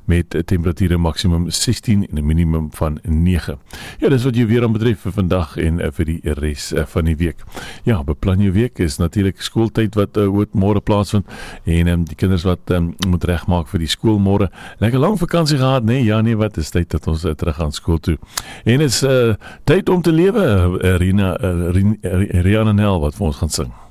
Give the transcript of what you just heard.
met temperature maksimum 16 en 'n minimum van 9. Ja, dis wat jou weer aan betref vir vandag en vir die res van die week. Ja, beplan jou week is natuurlik skooltyd wat môre plaasvind en die kinders wat moet regmaak vir die skool môre. Lekker lang vakansie gehad, nee? Ja, nee, wat is tyd dat ons terug gaan skool toe. En is tyd om te lewe, Rihanna Nel wat vir ons gaan sing.